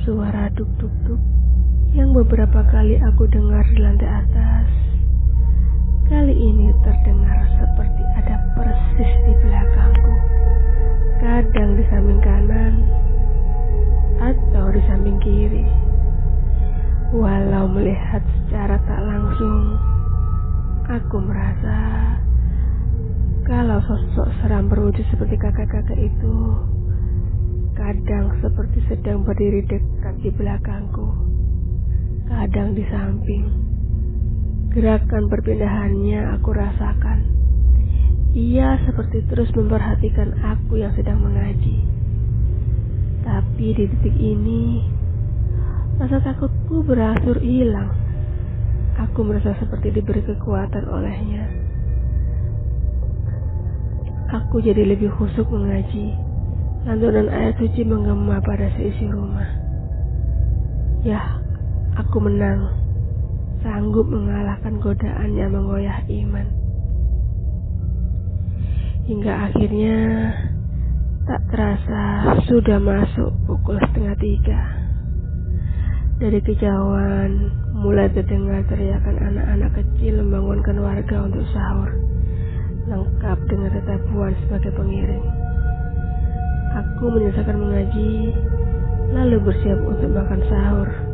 Suara duk-duk-duk yang beberapa kali aku dengar di lantai atas, kali ini terdengar seperti ada persis di belakangku, kadang di samping kanan atau di samping kiri. Walau melihat secara tak langsung, aku merasa kalau sosok seram berwujud seperti kakak-kakak itu kadang seperti sedang berdiri dekat di belakangku, kadang di samping. Gerakan perpindahannya aku rasakan. Ia seperti terus memperhatikan aku yang sedang mengaji. Tapi di detik ini, rasa takutku berangsur hilang. Aku merasa seperti diberi kekuatan olehnya. Aku jadi lebih khusyuk mengaji. Lantunan ayat suci menggema pada seisi rumah. Yah, aku menang. Sanggup mengalahkan godaan yang menggoyah iman. Hingga akhirnya tak terasa sudah masuk pukul 2:30. Dari kejauhan mulai terdengar teriakan anak-anak kecil membangunkan warga untuk sahur, lengkap dengan tetapuan sebagai pengiring. Aku menyelesaikan mengaji, lalu bersiap untuk makan sahur.